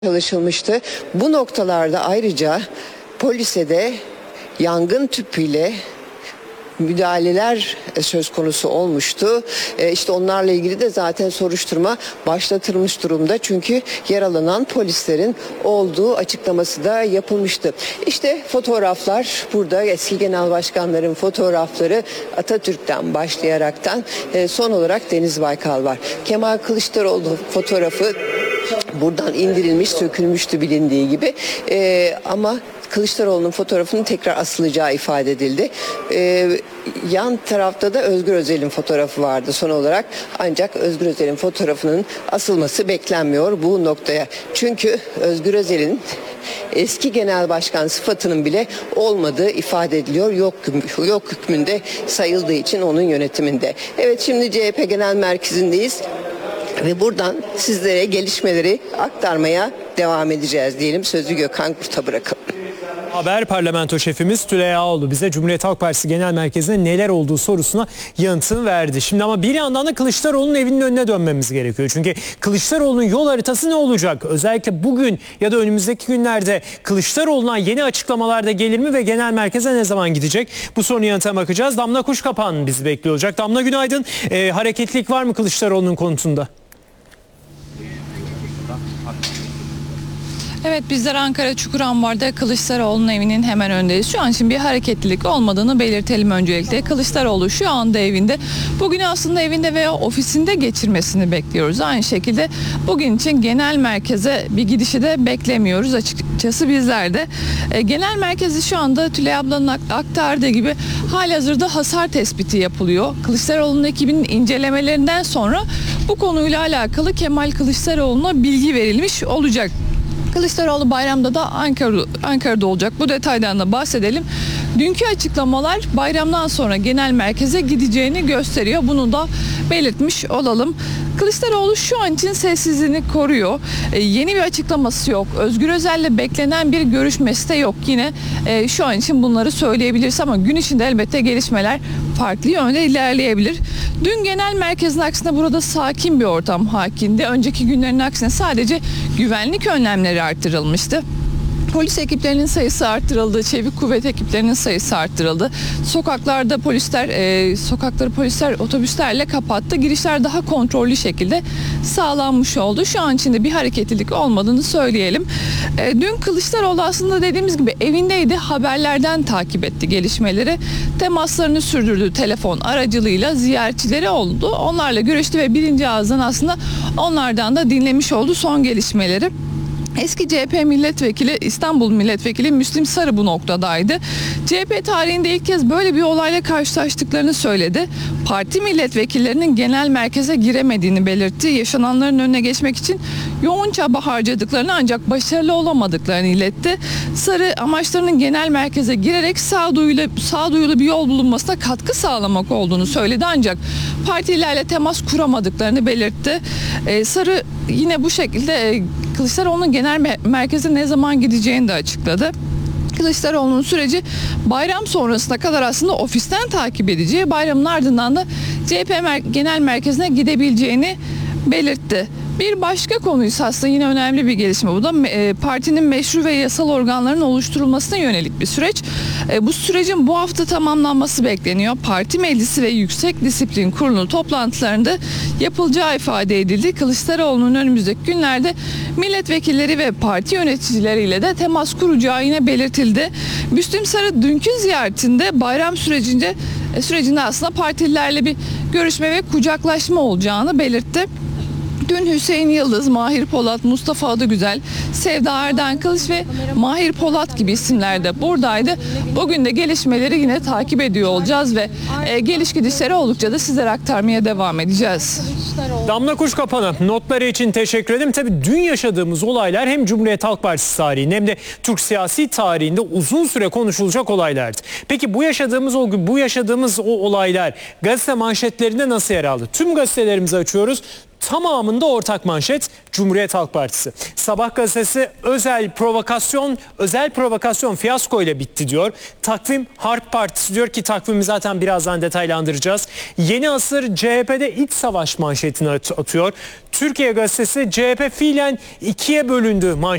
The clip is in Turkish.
çalışılmıştı. Bu noktalarda ayrıca polise de yangın tüpüyle müdahaleler söz konusu olmuştu. İşte onlarla ilgili de zaten soruşturma başlatılmış durumda. Çünkü yaralanan polislerin olduğu açıklaması da yapılmıştı. İşte fotoğraflar burada, eski genel başkanların fotoğrafları, Atatürk'ten başlayaraktan son olarak Deniz Baykal var. Kemal Kılıçdaroğlu fotoğrafı buradan indirilmiş, sökülmüştü bilindiği gibi. Ama Kılıçdaroğlu'nun fotoğrafının tekrar asılacağı ifade edildi. Yan tarafta da Özgür Özel'in fotoğrafı vardı son olarak. Ancak Özgür Özel'in fotoğrafının asılması beklenmiyor bu noktaya. Çünkü Özgür Özel'in eski genel başkan sıfatının bile olmadığı ifade ediliyor. Yok hükmünde sayıldığı için onun yönetiminde. Evet, şimdi CHP Genel Merkezi'ndeyiz. Ve buradan sizlere gelişmeleri aktarmaya devam edeceğiz diyelim. Sözü Gökhan Kurt'a bırakalım. Haber parlamento şefimiz Tülay Ağoğlu bize Cumhuriyet Halk Partisi Genel Merkezi'nde neler olduğu sorusuna yanıtını verdi. Şimdi ama bir yandan da Kılıçdaroğlu'nun evinin önüne dönmemiz gerekiyor. Çünkü Kılıçdaroğlu'nun yol haritası ne olacak? Özellikle bugün ya da önümüzdeki günlerde Kılıçdaroğlu'na yeni açıklamalar da gelir mi ve genel merkeze ne zaman gidecek? Bu sorunun yanıtına bakacağız. Damla Kuşkapan bizi bekliyor olacak. Damla, günaydın. Hareketlilik var mı Kılıçdaroğlu'nun konusunda? Evet, bizler Ankara Çukurambar'da Kılıçdaroğlu'nun evinin hemen önündeyiz. Şu an için bir hareketlilik olmadığını belirtelim öncelikle. Kılıçdaroğlu şu anda evinde. Bugün aslında evinde veya ofisinde geçirmesini bekliyoruz. Aynı şekilde bugün için genel merkeze bir gidişi de beklemiyoruz açıkçası bizler de. Genel merkezi şu anda Tülay ablanın aktardığı gibi halihazırda hasar tespiti yapılıyor. Kılıçdaroğlu'nun ekibinin incelemelerinden sonra bu konuyla alakalı Kemal Kılıçdaroğlu'na bilgi verilmiş olacak. Kılıçdaroğlu bayramda da Ankara'da olacak. Bu detaydan da bahsedelim. Dünkü açıklamalar bayramdan sonra genel merkeze gideceğini gösteriyor. Bunu da belirtmiş olalım. Kılıçdaroğlu şu an için sessizliğini koruyor. Yeni bir açıklaması yok. Özgür Özel'le beklenen bir görüşmesi de yok. Yine şu an için bunları söyleyebiliriz ama gün içinde elbette gelişmeler farklı yönde ilerleyebilir. Dün genel merkezin aksine burada sakin bir ortam hakimdi. Önceki günlerin aksine sadece güvenlik önlemleri artırılmıştı. Polis ekiplerinin sayısı arttırıldı, çevik kuvvet ekiplerinin sayısı arttırıldı. Sokakları polisler otobüslerle kapattı. Girişler daha kontrollü şekilde sağlanmış oldu. Şu an içinde bir hareketlilik olmadığını söyleyelim. Dün Kılıçdaroğlu aslında dediğimiz gibi evindeydi. Haberlerden takip etti gelişmeleri. Temaslarını sürdürdü telefon aracılığıyla, ziyaretçileri oldu. Onlarla görüştü ve birinci ağızdan aslında onlardan da dinlemiş oldu son gelişmeleri. Eski CHP milletvekili, İstanbul milletvekili Müslim Sarı bu noktadaydı. CHP tarihinde ilk kez böyle bir olayla karşılaştıklarını söyledi. Parti milletvekillerinin genel merkeze giremediğini belirtti. Yaşananların önüne geçmek için yoğun çaba harcadıklarını ancak başarılı olamadıklarını iletti. Sarı amaçlarının genel merkeze girerek sağduyulu bir yol bulunmasına katkı sağlamak olduğunu söyledi ancak partilerle temas kuramadıklarını belirtti. Sarı yine bu şekilde Kılıçdaroğlu'nun genel merkeze ne zaman gideceğini de açıkladı. Kılıçdaroğlu'nun süreci bayram sonrasına kadar aslında ofisten takip edeceği, bayramın ardından da CHP genel merkezine gidebileceğini belirtti. Bir başka konuysa aslında yine önemli bir gelişme bu da partinin meşru ve yasal organlarının oluşturulmasına yönelik bir süreç. Bu sürecin bu hafta tamamlanması bekleniyor. Parti meclisi ve Yüksek Disiplin Kurulu toplantılarında yapılacağı ifade edildi. Kılıçdaroğlu'nun önümüzdeki günlerde milletvekilleri ve parti yöneticileriyle de temas kuracağı yine belirtildi. Müslim Sarı dünkü ziyaretinde bayram sürecinde aslında partililerle bir görüşme ve kucaklaşma olacağını belirtti. Dün Hüseyin Yıldız, Mahir Polat, Mustafa Adıgüzel, Sevda Erden Kılıç ve Mahir Polat gibi isimler de buradaydı. Bugün de gelişmeleri yine takip ediyor olacağız ve geliş gidişleri oldukça da sizlere aktarmaya devam edeceğiz. Damla Kuşkapan'a notları için teşekkür ederim. Tabii dün yaşadığımız olaylar hem Cumhuriyet Halk Partisi tarihinde hem de Türk siyasi tarihinde uzun süre konuşulacak olaylardı. Peki bu yaşadığımız o olaylar gazete manşetlerinde nasıl yer aldı? Tüm gazetelerimizi açıyoruz. Tamamında ortak manşet Cumhuriyet Halk Partisi. Sabah gazetesi özel provokasyon fiyasko ile bitti diyor. Takvim Harp Partisi diyor ki takvimi zaten birazdan detaylandıracağız. Yeni asır CHP'de iç savaş manşetini atıyor. Türkiye gazetesi CHP fiilen ikiye bölündü manşeti.